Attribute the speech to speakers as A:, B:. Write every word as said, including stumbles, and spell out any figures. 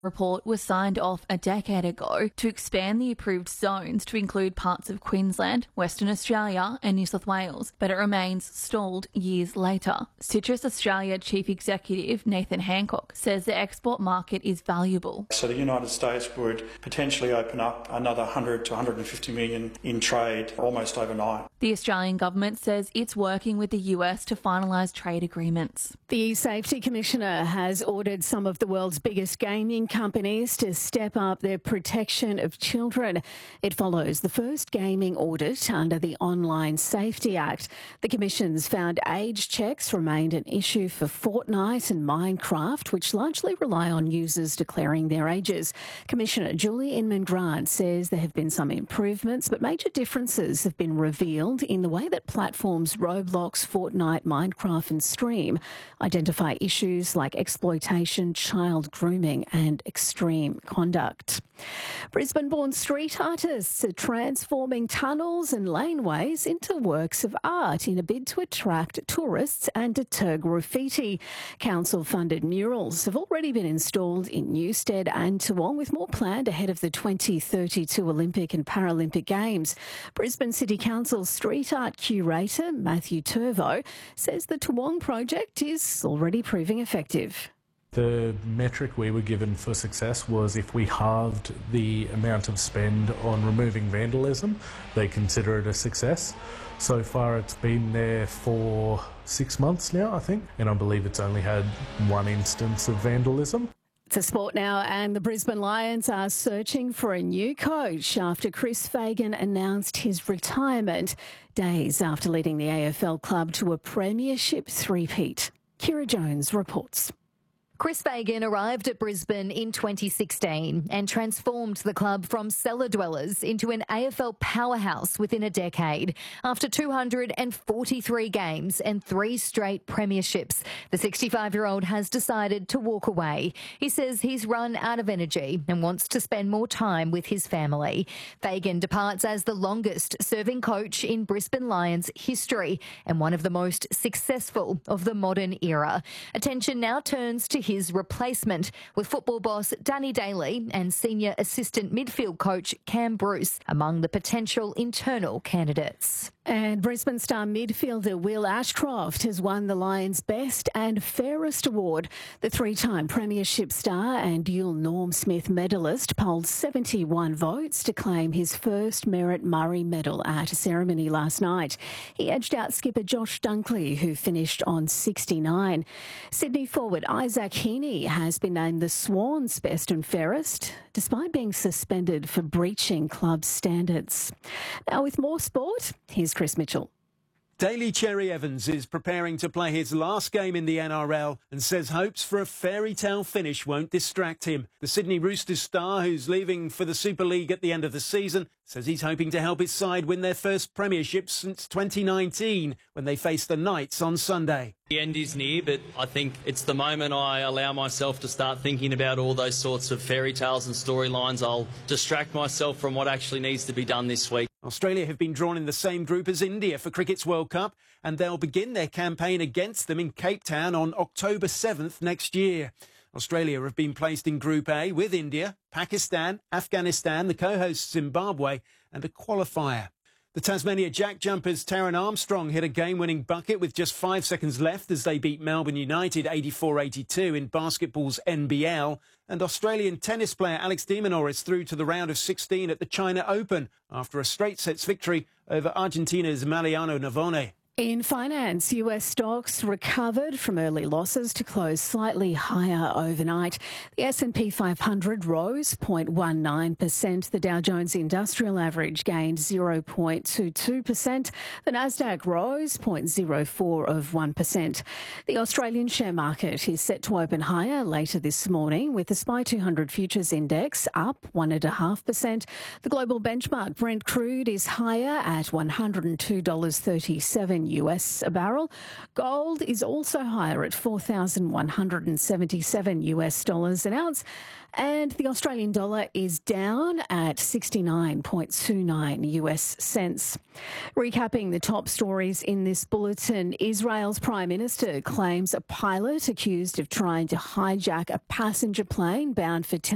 A: report was signed off a decade ago to expand the approved zones to include parts of Queensland, Western Australia and New South Wales, but it remains stalled years later. Citrus Australia Chief Executive Nathan Hancock says the export market is valuable.
B: So the United States would potentially open up another one hundred to one hundred fifty million in trade almost overnight.
A: The Australian government says it's working with the U S to finalise trade agreements.
C: The Safety Commissioner has ordered some of the world's biggest gaming companies to step up their protection of children. It follows the first gaming audit under the Online Safety Act. The Commission's found age checks remained an issue for Fortnite and Minecraft, which largely rely on users declaring their ages. Commissioner Julie Inman-Grant says there have been some improvements, but major differences have been revealed in the way that platforms Roblox, Fortnite, Minecraft and Stream identify issues like exploitation, child grooming and extreme conduct. Brisbane-born street artists are transforming tunnels and laneways into works of art in a bid to attract tourists and deter graffiti. Council-funded murals have already been installed in Newstead and Toowong, with more planned ahead of the twenty thirty-two Olympic and Paralympic Games. Brisbane City Council street art curator Matthew Turvo says the Toowong project is already proving effective.
D: The metric we were given for success was if we halved the amount of spend on removing vandalism, they consider it a success. So far it's been there for six months now, I think, and I believe it's only had one instance of vandalism.
C: To sport now, and the Brisbane Lions are searching for a new coach after Chris Fagan announced his retirement days after leading the A F L club to a premiership three-peat. Kira Jones reports.
E: Chris Fagan arrived at Brisbane in twenty sixteen and transformed the club from cellar dwellers into an A F L powerhouse within a decade. After two hundred forty-three games and three straight premierships, the sixty-five-year-old has decided to walk away. He says he's run out of energy and wants to spend more time with his family. Fagan departs as the longest-serving coach in Brisbane Lions history and one of the most successful of the modern era. Attention now turns to his his replacement, with football boss Danny Daly and senior assistant midfield coach Cam Bruce among the potential internal candidates.
C: And Brisbane star midfielder Will Ashcroft has won the Lions' Best and Fairest Award. The three-time premiership star and dual Norm Smith medalist polled seventy-one votes to claim his first Merit Murray medal at a ceremony last night. He edged out skipper Josh Dunkley, who finished on sixty-nine. Sydney forward Isaac Heaney has been named the Swans' Best and Fairest, despite being suspended for breaching club standards. Now, with more sport, here's Chris Mitchell.
F: Daly Cherry Evans is preparing to play his last game in the N R L and says hopes for a fairy tale finish won't distract him. The Sydney Roosters star, who's leaving for the Super League at the end of the season, says he's hoping to help his side win their first premiership since twenty nineteen, when they face the Knights on Sunday.
G: The end is near, but I think it's the moment I allow myself to start thinking about all those sorts of fairy tales and storylines. I'll distract myself from what actually needs to be done this week.
F: Australia have been drawn in the same group as India for cricket's World Cup, and they'll begin their campaign against them in Cape Town on October seventh next year. Australia have been placed in Group A with India, Pakistan, Afghanistan, the co-host Zimbabwe, and a qualifier. The Tasmania Jack Jumpers' Taran Armstrong hit a game-winning bucket with just five seconds left as they beat Melbourne United eighty-four eighty-two in basketball's N B L. And Australian tennis player Alex de Minaur is through to the round of sixteen at the China Open after a straight-sets victory over Argentina's Mariano Navone.
C: In finance, U S stocks recovered from early losses to close slightly higher overnight. The S and P five hundred rose zero point one nine percent. The Dow Jones Industrial Average gained zero point two two percent. The Nasdaq rose zero point zero four of one percent. The Australian share market is set to open higher later this morning, with the S P Y two hundred Futures Index up one point five percent. The global benchmark Brent crude is higher at one hundred two dollars thirty-seven U S a barrel. Gold is also higher at four thousand one hundred seventy-seven U S dollars an ounce. And the Australian dollar is down at sixty-nine point two nine U S cents. Recapping the top stories in this bulletin, Israel's Prime Minister claims a pilot accused of trying to hijack a passenger plane bound for Tel